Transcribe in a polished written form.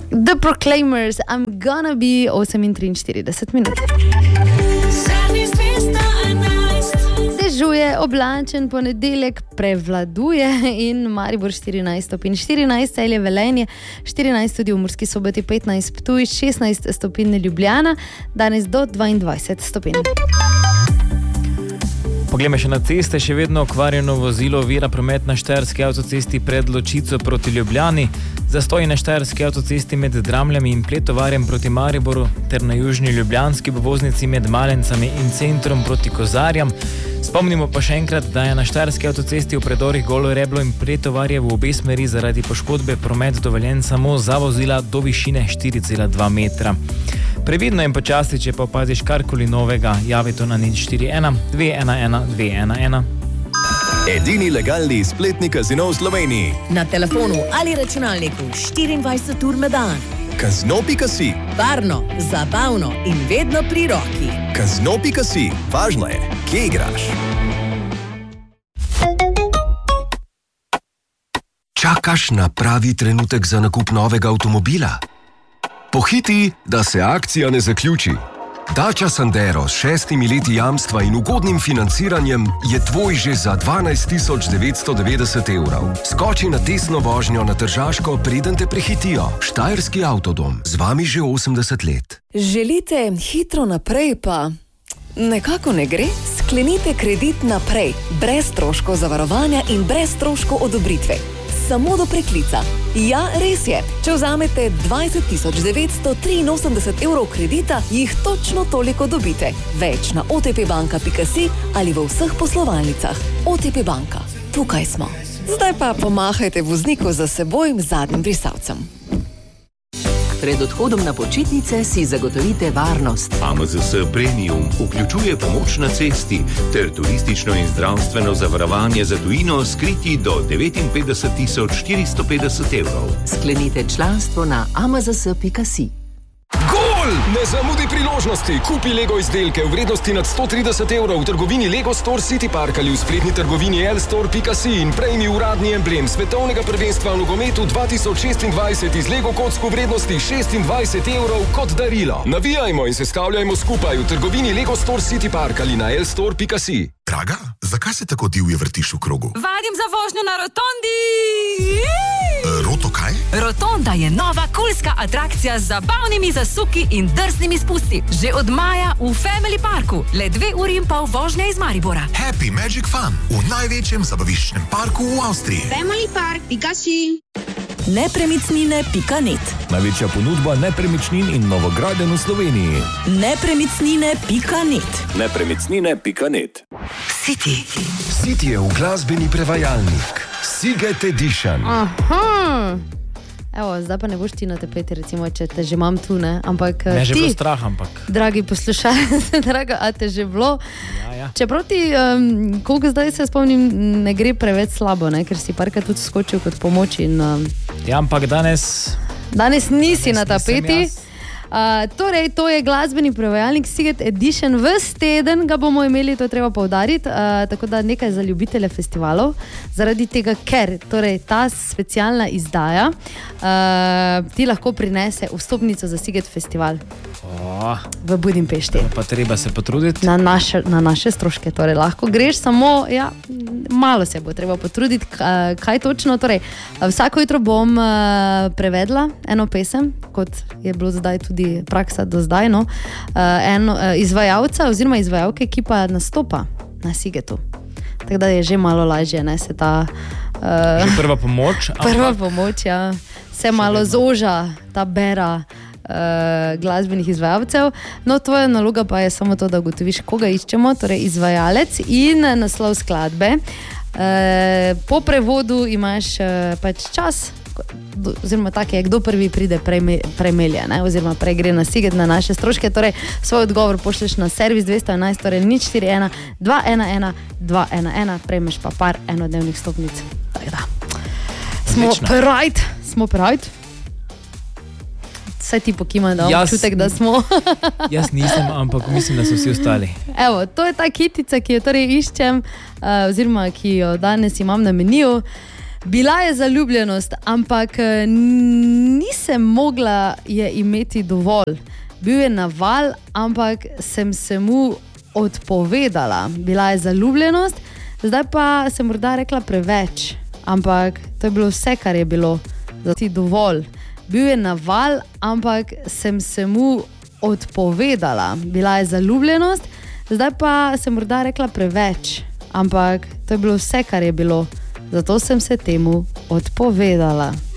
The Proclaimers, I'm gonna be 8:43 minut. Dežuje, oblačen ponedeljek prevladuje in Maribor 14 stopinj, 14 Celje, Velenje, 14 tudi v Murski Soboti, 15 Ptuj, 16 stopinj Ljubljana, danes do 22 stopinj. Poglejme še na ceste, še vedno okvarjeno vozilo ovira promet na Štajerski avtocesti pred Ločico proti Ljubljani, zastoj na Štajerski avtocesti med Dramljami in Pletovarjem proti Mariboru ter na južni ljubljanski obvoznici med Malencami in centrom proti Kozarjam. Spomnimo pa še enkrat, da je na Štajerski avtocesti v predorih Golo Reblo in Pletovarje v obe smeri zaradi poškodbe promet dovoljen samo za vozila do višine 4,2 metra. Previdno in počasi, če pa opaziš karkoli novega, javi to na 041 211 211. Edini legalni spletni kazino v Sloveniji. Na telefonu ali računalniku 24 ur na dan. Kazino.si. Varno, zabavno in vedno pri roki. Kazino.si. Važno je, kje igraš. Čakaš na pravi trenutek za nakup novega avtomobila? Pohiti, da se akcija ne zaključi. Dacia Sandero s 6 leti jamstva in ugodnim financiranjem je tvoj že za 12.990 evrov. Skoči na testno vožnjo na Tržaško, preden te prehitijo. Štajerski avtodom, z vami že 80 let. Želite hitro naprej, pa nekako ne gre? Sklenite kredit naprej, brez stroškov zavarovanja in brez stroškov odobritve. Samo do preklica. Ja, res je. Če vzamete 20.983 evrov kredita, jih točno toliko dobite. Več na otpbanka.si ali v vseh poslovalnicah. OTP Banka. Tukaj smo. Zdaj pa pomahajte vozniku za seboj zadnjim brisalcem. Pred odhodom na počitnice si zagotovite varnost. AMZS Premium vključuje pomoč na cesti ter turistično in zdravstveno zavarovanje za tujino skriti do 59.450 evrov. Sklenite članstvo na amzs.si. Gol! Ne zamudi priložnosti. Kupi Lego izdelke v vrednosti nad 130 evrov v trgovini Lego Store City Park ali v spletni trgovini lstore.si in prejmi uradni emblem svetovnega prvenstva v nogometu 2026 iz Lego kock v vrednosti 26 evrov kot darilo. Navijajmo in se stavljajmo skupaj v trgovini Lego Store City Park ali na lstore.si. Draga, zakaj se tako divje vrtiš v krogu? Vadim za vožnjo na rotondi! Roto kaj? Rotonda je nova kulska atrakcija z zabavnimi zasuki in drznimi spusti. Že od maja v Family Parku, le 2 uri in pol vožnje iz Maribora. Happy Magic Fun v največjem zabaviščnem parku v Avstriji. Familypark.si. Nepremicnine.net. Največja ponudba nepremičnin in novogradenj v Sloveniji. Nepremicnine.net. Nepremicnine.net. City je v glasbeni prevajalnik. Siget Edition. Aha. Evo, zdaj pa ne boš ti na tepeti, recimo, če te že imam tu, ne? Ampak Ne, že ti, bilo strah, ampak. dragi poslušalci, draga, a te že bilo? Ja. Čeprav ti, koliko zdaj se spomnim, ne gre preveč slabo, ne? Ker si parkrat tudi skočil kot pomoč in... Ja, ampak danes nisi na tapeti. nisem jaz. Torej, to je glasbeni prevajalnik Siget Edition. Ves teden ga bomo imeli, to je treba poudariti, tako da nekaj za ljubitelje festivalov, zaradi tega, ker torej, ta specialna izdaja ti lahko prinese vstopnico za Siget festival v Budimpešti. Pa treba se potruditi. Na naše stroške, torej lahko greš, samo ja, malo se bo treba potruditi. Kaj točno? Torej, vsako jutro bom prevedla eno pesem, kot je bilo zdaj tudi praksa do zdaj, no? Izvajalca oziroma izvajalke, ki pa nastopa na Sigetu. Tako da je že malo lažje, ne, se ta... Že prva pomoč. Prva pomoč, ja. Se malo zoža ta bera glasbenih izvajalcev. No, tvoja naloga pa je samo to, da ugotoviš, koga iščemo, torej izvajalec in naslov skladbe. Po prevodu imaš pač čas, oziroma tak je, kdo prvi pride premelje, ne? Oziroma prej gre na Siget na naše stroške, torej svoj odgovor pošleš na servis 211, torej 041 211 211, prejmeš pa par enodnevnih stopnic. Tako da. Smo pride. Saj ti pokima, da imam občutek, da smo. Jaz nisem, ampak mislim, da so vsi ostali. Evo, to je ta kitica, ki jo torej iščem, oziroma ki jo danes imam na meniju. Bila je zaljubljenost, ampak nisem mogla je imeti dovolj. Bil je naval, ampak sem se mu odpovedala. Bila je zaljubljenost, zdaj pa sem morda rekla preveč, ampak to je bilo vse, kar je bilo. Zati dovolj. Bil je naval, ampak sem se mu odpovedala. Bila je zaljubljenost, zdaj pa sem morda rekla preveč, ampak to je bilo vse, kar je bilo. Zato sem se temu odpovedala.